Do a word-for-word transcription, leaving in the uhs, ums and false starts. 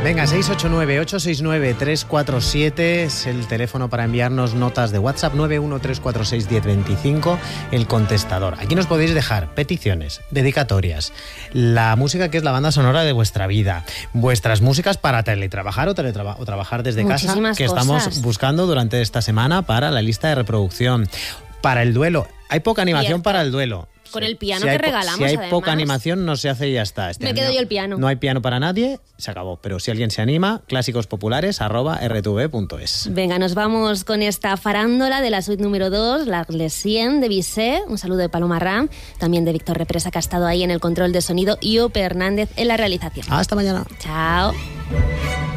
Venga, seis ocho nueve, ocho seis nueve, tres cuatro siete es el teléfono para enviarnos notas de WhatsApp, nueve uno tres cuatro seis uno cero dos cinco, el contestador. Aquí nos podéis dejar peticiones, dedicatorias, la música que es la banda sonora de vuestra vida, vuestras músicas para teletrabajar o, teletraba- o trabajar desde Muchísimas casa, que cosas. estamos buscando durante esta semana para la lista de reproducción. Para el duelo, hay poca animación Cierto. para el duelo. Con Sí. el piano Si hay que po- regalamos, Si hay además. poca animación, no se hace y ya está. Este Me año quedo yo el piano. No hay piano para nadie, se acabó. Pero si alguien se anima, clásicos populares arroba r t v punto es. Venga, nos vamos con esta farándola de la suite número dos, la Glesien de Bizet. Un saludo de Paloma Ram, también de Víctor Represa, que ha estado ahí en el control de sonido, y Ope Hernández en la realización. Hasta mañana. Chao.